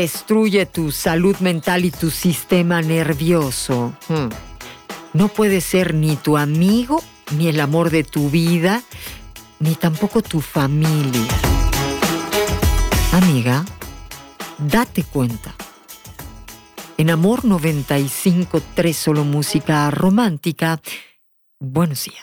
destruye tu salud mental y tu sistema nervioso. No puede ser ni tu amigo, ni el amor de tu vida, ni tampoco tu familia. Amiga, date cuenta. En Amor 95.3, solo música romántica. Buenos días.